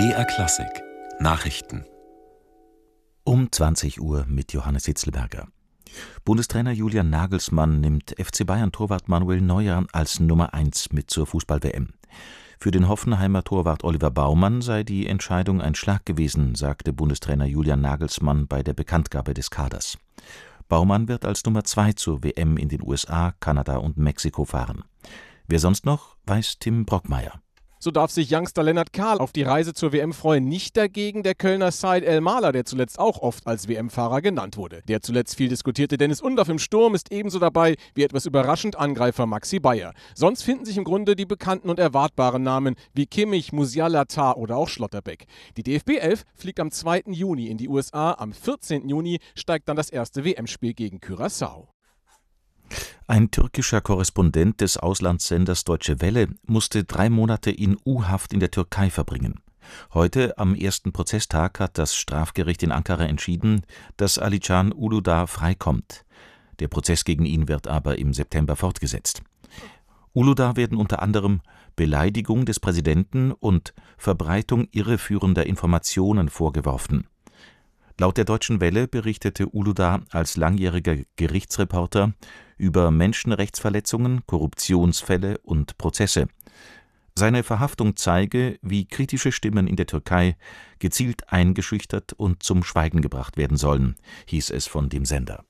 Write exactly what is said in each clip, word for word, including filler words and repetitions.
B R Klassik Nachrichten Um zwanzig Uhr mit Johannes Hitzlberger. Bundestrainer Julian Nagelsmann nimmt F C Bayern-Torwart Manuel Neuer als Nummer eins mit zur Fußball-W M. Für den Hoffenheimer Torwart Oliver Baumann sei die Entscheidung ein Schlag gewesen, sagte Bundestrainer Julian Nagelsmann bei der Bekanntgabe des Kaders. Baumann wird als Nummer zwei zur W M in den U S A, Kanada und Mexiko fahren. Wer sonst noch, weiß Tim Brockmeier. So darf sich Youngster Lennart Kahl auf die Reise zur W M freuen. Nicht dagegen der Kölner Said El-Mahler, der zuletzt auch oft als W M-Fahrer genannt wurde. Der zuletzt viel diskutierte Dennis Undaff im Sturm ist ebenso dabei wie etwas überraschend Angreifer Maxi Bayer. Sonst finden sich im Grunde die bekannten und erwartbaren Namen wie Kimmich, Musiala, Tah oder auch Schlotterbeck. Die D F B elf fliegt am zweiten Juni in die U S A. Am vierzehnten Juni steigt dann das erste W M-Spiel gegen Curaçao. Ein türkischer Korrespondent des Auslandssenders Deutsche Welle musste drei Monate in U-Haft in der Türkei verbringen. Heute, am ersten Prozesstag, hat das Strafgericht in Ankara entschieden, dass Alican Uludağ freikommt. Der Prozess gegen ihn wird aber im September fortgesetzt. Uludağ werden unter anderem Beleidigung des Präsidenten und Verbreitung irreführender Informationen vorgeworfen. Laut der Deutschen Welle berichtete Uludağ als langjähriger Gerichtsreporter über Menschenrechtsverletzungen, Korruptionsfälle und Prozesse. Seine Verhaftung zeige, wie kritische Stimmen in der Türkei gezielt eingeschüchtert und zum Schweigen gebracht werden sollen, hieß es von dem Sender.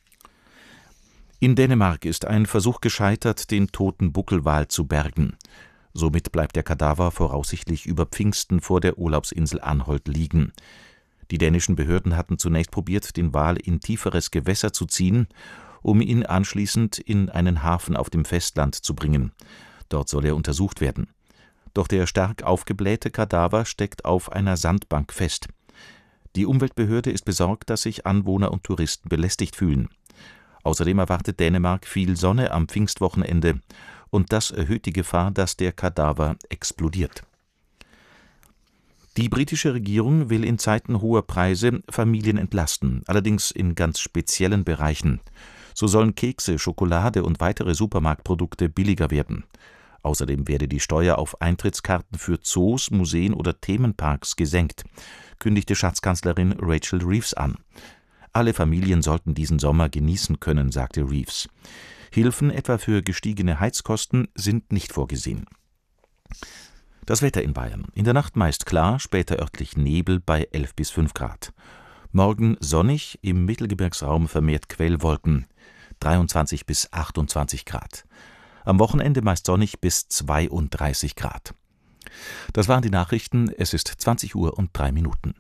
In Dänemark ist ein Versuch gescheitert, den toten Buckelwal zu bergen. Somit bleibt der Kadaver voraussichtlich über Pfingsten vor der Urlaubsinsel Anholt liegen. Die dänischen Behörden hatten zunächst probiert, den Wal in tieferes Gewässer zu ziehen, um ihn anschließend in einen Hafen auf dem Festland zu bringen. Dort soll er untersucht werden. Doch der stark aufgeblähte Kadaver steckt auf einer Sandbank fest. Die Umweltbehörde ist besorgt, dass sich Anwohner und Touristen belästigt fühlen. Außerdem erwartet Dänemark viel Sonne am Pfingstwochenende und das erhöht die Gefahr, dass der Kadaver explodiert. Die britische Regierung will in Zeiten hoher Preise Familien entlasten, allerdings in ganz speziellen Bereichen. So sollen Kekse, Schokolade und weitere Supermarktprodukte billiger werden. Außerdem werde die Steuer auf Eintrittskarten für Zoos, Museen oder Themenparks gesenkt, kündigte Schatzkanzlerin Rachel Reeves an. Alle Familien sollten diesen Sommer genießen können, sagte Reeves. Hilfen etwa für gestiegene Heizkosten sind nicht vorgesehen. Das Wetter in Bayern. In der Nacht meist klar, später örtlich Nebel bei elf bis fünf Grad. Morgen sonnig, im Mittelgebirgsraum vermehrt Quellwolken, dreiundzwanzig bis achtundzwanzig Grad. Am Wochenende meist sonnig bis zweiunddreißig Grad. Das waren die Nachrichten. Es ist zwanzig Uhr und drei Minuten.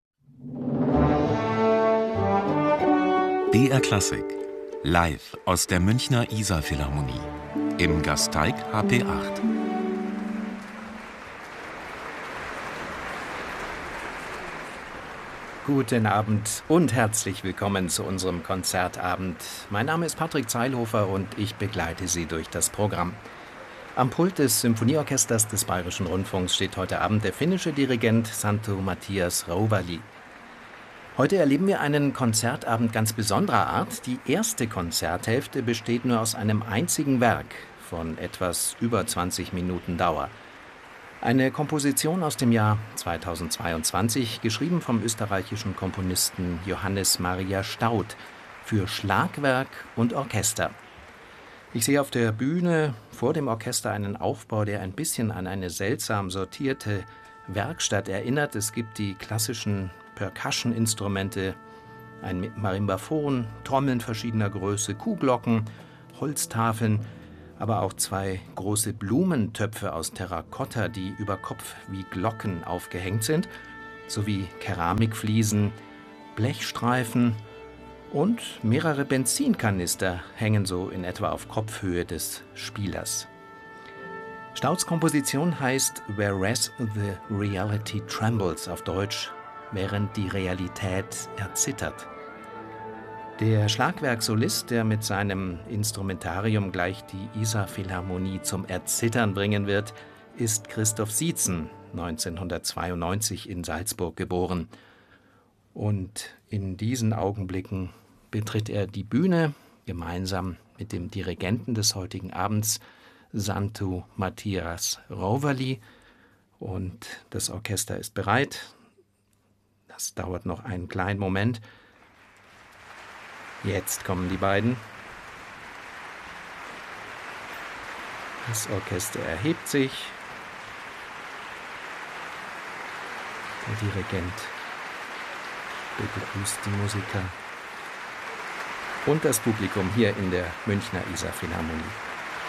B R Klassik live aus der Münchner Isar-Philharmonie im Gasteig H P acht. Guten Abend und herzlich willkommen zu unserem Konzertabend. Mein Name ist Patrick Zeilhofer und ich begleite Sie durch das Programm. Am Pult des Symphonieorchesters des Bayerischen Rundfunks steht heute Abend der finnische Dirigent Santtu Matthias Rovali. Heute erleben wir einen Konzertabend ganz besonderer Art. Die erste Konzerthälfte besteht nur aus einem einzigen Werk von etwas über zwanzig Minuten Dauer. Eine Komposition aus dem Jahr zweitausendzweiundzwanzig, geschrieben vom österreichischen Komponisten Johannes Maria Staudt für Schlagwerk und Orchester. Ich sehe auf der Bühne vor dem Orchester einen Aufbau, der ein bisschen an eine seltsam sortierte Werkstatt erinnert. Es gibt die klassischen Percussion-Instrumente, ein Marimbaphon, Trommeln verschiedener Größe, Kuhglocken, Holztafeln, aber auch zwei große Blumentöpfe aus Terrakotta, die über Kopf wie Glocken aufgehängt sind, sowie Keramikfliesen, Blechstreifen und mehrere Benzinkanister hängen so in etwa auf Kopfhöhe des Spielers. Staudts Komposition heißt Whereas the Reality Trembles, auf Deutsch, während die Realität erzittert. Der Schlagwerksolist, der mit seinem Instrumentarium gleich die Isar-Philharmonie zum Erzittern bringen wird, ist Christoph Sietzen, neunzehnhundertzweiundneunzig in Salzburg geboren. Und in diesen Augenblicken betritt er die Bühne, gemeinsam mit dem Dirigenten des heutigen Abends, Santtu Matthias Rovali. Und das Orchester ist bereit. Das dauert noch einen kleinen Moment. Jetzt kommen die beiden. Das Orchester erhebt sich. Der Dirigent begrüßt die Musiker und das Publikum hier in der Münchner Isar Philharmonie.